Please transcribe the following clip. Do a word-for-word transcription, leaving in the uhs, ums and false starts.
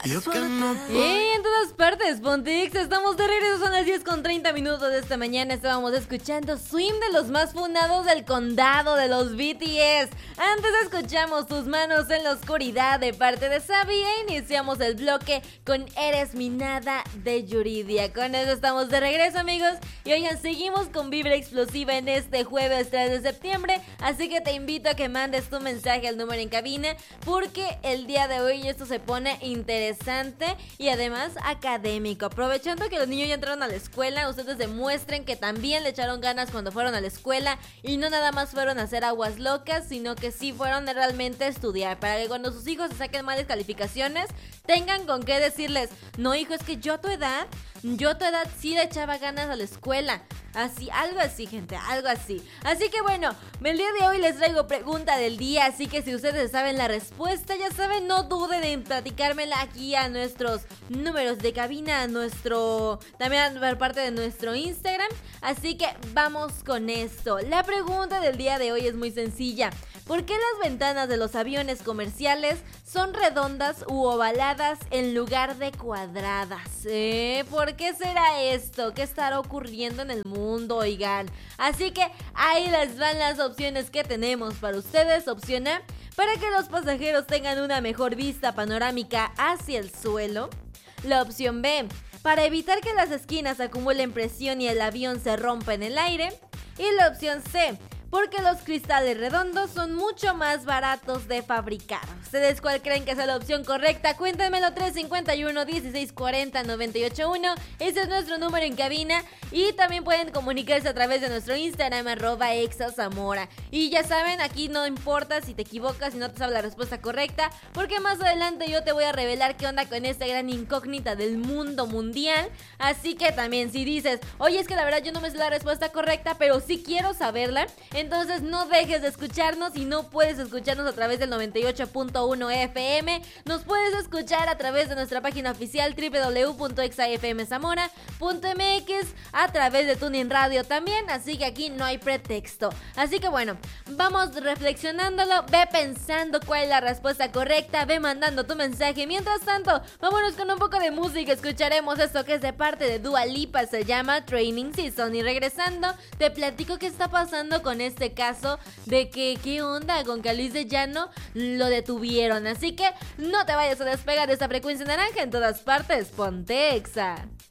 Yo que no puedo. Y en todas partes, Pontix, estamos de regreso, son las diez con treinta minutos de esta mañana. Estábamos escuchando Swim de los más fundados del condado de los B T S. Antes escuchamos Tus manos en la oscuridad de parte de Sabi e iniciamos el bloque con Eres mi nada de Yuridia. Con eso estamos de regreso, amigos. Y oigan, seguimos con Vibra Explosiva en este jueves tres de septiembre. Así que te invito a que mandes tu mensaje al número en cabina, porque el día de hoy esto se pone interesante y además académico. Aprovechando que los niños ya entraron a la escuela, ustedes demuestren que también le echaron ganas cuando fueron a la escuela y no nada más fueron a hacer aguas locas, sino que sí fueron a realmente estudiar, para que cuando sus hijos se saquen malas calificaciones tengan con qué decirles: no, hijo, es que yo a tu edad, yo a tu edad sí le echaba ganas a la escuela. Así, algo así, gente, algo así. Así que bueno, el día de hoy les traigo pregunta del día, así que si ustedes saben la respuesta, ya saben, no duden en platicármela aquí a nuestros números de cabina, a nuestro, también por parte de nuestro Instagram. Así que vamos con esto. La pregunta del día de hoy es muy sencilla. ¿Por qué las ventanas de los aviones comerciales son redondas u ovaladas en lugar de cuadradas? ¿Eh? ¿Por qué será esto? ¿Qué estará ocurriendo en el mundo, oigan? Así que ahí les van las opciones que tenemos para ustedes. Opción A, para que los pasajeros tengan una mejor vista panorámica hacia el suelo. La opción B, para evitar que las esquinas acumulen presión y el avión se rompa en el aire. Y la opción C, porque los cristales redondos son mucho más baratos de fabricar. ¿Ustedes cuál creen que es la opción correcta? Cuéntenmelo. Tres cinco uno, dieciséis cuarenta, noventa y ocho uno. Ese es nuestro número en cabina. Y también pueden comunicarse a través de nuestro Instagram, arroba exazamora. Y ya saben, aquí no importa si te equivocas, si no te sabes la respuesta correcta, porque más adelante yo te voy a revelar qué onda con esta gran incógnita del mundo mundial. Así que también, si dices: oye, es que la verdad yo no me sé la respuesta correcta, pero sí quiero saberla, entonces no dejes de escucharnos. Y no puedes escucharnos a través del noventa y ocho punto uno F M, nos puedes escuchar a través de nuestra página oficial doble u doble u doble u punto exa f m zamora punto m x, a través de TuneIn Radio también, así que aquí no hay pretexto. Así que bueno, vamos reflexionándolo, ve pensando cuál es la respuesta correcta, ve mandando tu mensaje. Mientras tanto, vámonos con un poco de música, escucharemos esto que es de parte de Dua Lipa, se llama Training Season. Y regresando, te platico qué está pasando con este caso de que qué onda con que a Luis de Llano lo detuvieron. Así que no te vayas a despegar de esta frecuencia naranja. En todas partes, ponte Exa.